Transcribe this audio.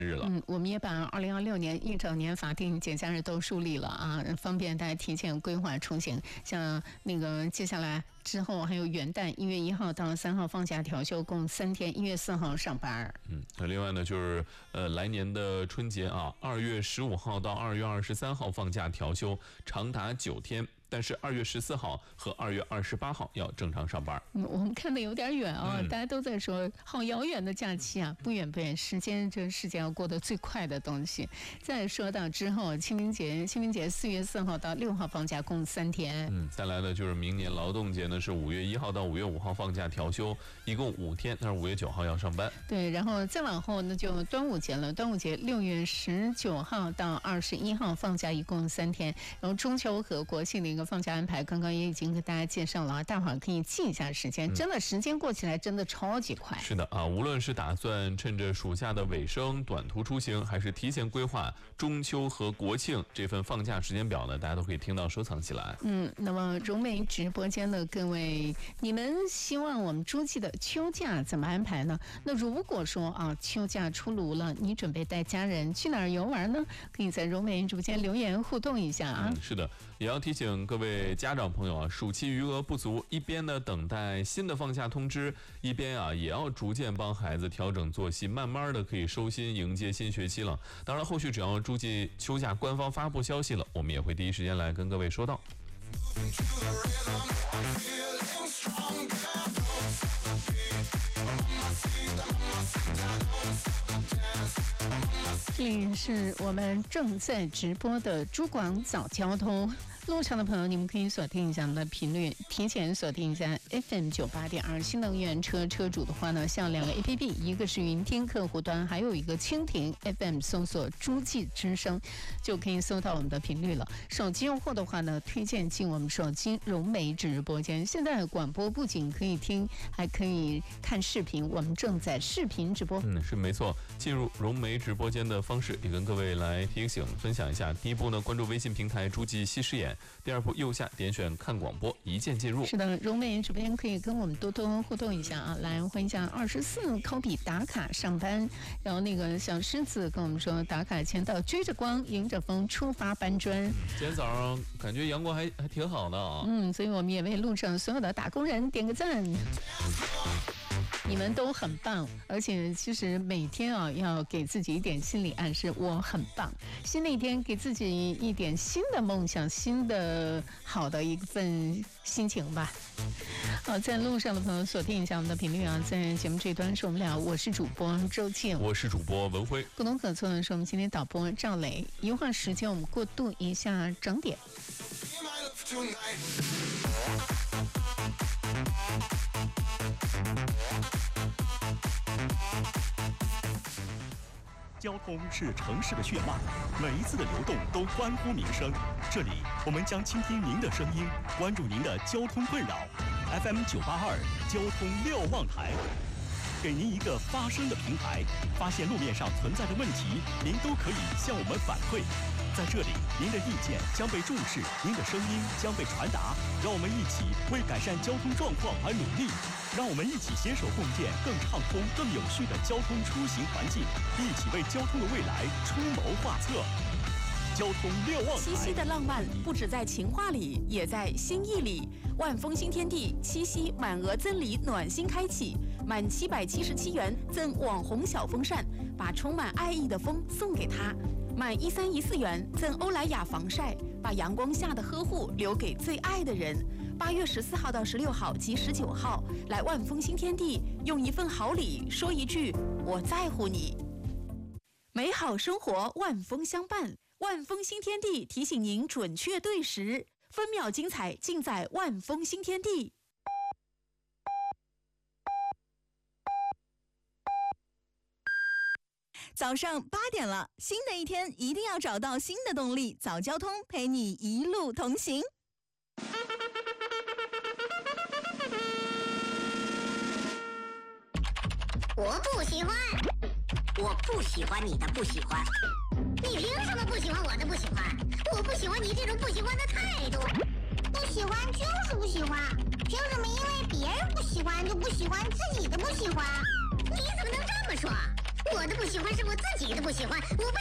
日了。 我们也把2026年一整年法定节假日都梳理了啊，方便大家提前规划出行。像那个接下来之后还有元旦1月1号到3号放假调休，共3天，1月4号上班。 那另外呢，就是来年的春节啊，2月15号到2月23号放假调休，长达9天。但是2月14号和2月28号要正常上班。 我们看的有点远啊，大家都在说好遥远的假期啊，不远不远，时间要过得最快的东西。再说到之后清明节4月4号到6号放假，共3天。 再来呢就是明年劳动节呢是5月1号到5月5号放假调休，一共5天，但是5月9号要上班。 对，然后再往后那就端午节了，端午节6月19号到21号放假，一共3天。然后中秋和国庆的一个放假安排，刚刚也已经跟大家介绍了，大伙儿可以记一下时间，真的时间过起来真的超级快。 是的啊，无论是打算趁着暑假的尾声短途出行，还是提前规划中秋和国庆这份放假时间表呢，大家都可以听到收藏起来。 那么融媒直播间的各位，你们希望我们诸暨的秋假怎么安排呢？那如果说啊秋假出炉了，你准备带家人去哪儿游玩呢？可以在融媒直播间留言互动一下啊。 是的，也要提醒各位家长朋友啊，暑期余额不足，一边呢等待新的放假通知，一边啊也要逐渐帮孩子调整作息，慢慢的可以收心迎接新学期了。当然后续只要诸暨秋假官方发布消息了，我们也会第一时间来跟各位说到。 这里是我们正在直播的珠广早交通。路上的朋友，你们可以锁定一下我们的频率，提前锁定一下 FM 98.2。新能源车主的话呢，像2个 APP， 一个是云听客户端，还有一个蜻蜓 FM， 搜索诸暨之声就可以搜到我们的频率了。手机用户的话呢，推荐进我们手机融媒直播间。现在广播不仅可以听，还可以看视频，我们正在视频直播。 是没错。进入融媒直播间的方式也跟各位来提醒分享一下。第一步呢，关注微信平台诸暨西视眼。第二步，右下点选看广播，一键进入。 是的，融媒直播间可以跟我们多多互动一下啊！来，欢迎一下24抠笔打卡上班，然后那个小狮子跟我们说打卡前到追着光，迎着风出发搬砖。 今天早上感觉阳光还挺好的啊。 所以我们也为路上所有的打工人点个赞。你们都很棒，而且其实每天啊要给自己一点心理暗示，我很棒。新的一天给自己一点新的梦想，新的好的一份心情吧。好，在路上的朋友锁定一下我们的频率啊，在节目这一端是我们俩，我是主播周静， 我是主播文辉。 不同可错的是我们今天导播赵磊。一会儿时间我们过渡一下整点。 交通是城市的血脉，每一次的流动都关乎民生。这里，我们将倾听您的声音，关注您的交通困扰。FM 982交通瞭望台，给您一个发声的平台。发现路面上存在的问题，您都可以向我们反馈。在这里，您的意见将被重视，您的声音将被传达。让我们一起为改善交通状况而努力。让我们一起携手共建更畅通、更有序的交通出行环境，一起为交通的未来出谋划策。交通瞭望台。 七夕的浪漫不只在情话里，也在心意里。万丰新天地七夕满额赠礼暖心开启，满777元赠网红小风扇，把充满爱意的风送给他；满1314元赠欧莱雅防晒，把阳光下的呵护留给最爱的人。8月14号到16号及19号，来万丰新天地，用一份好礼说一句我在乎你。美好生活万丰相伴，万丰新天地提醒您准确对时，分秒精彩尽在万丰新天地。 早上8点了，新的一天一定要找到新的动力，早交通陪你一路同行。 我不喜欢，我不喜欢你的不喜欢，你凭什么不喜欢我的不喜欢？我不喜欢你这种不喜欢的态度。不喜欢就是不喜欢，凭什么因为别人不喜欢就不喜欢自己的不喜欢？你怎么能这么说？ 我的不喜欢是我自己的不喜欢，我不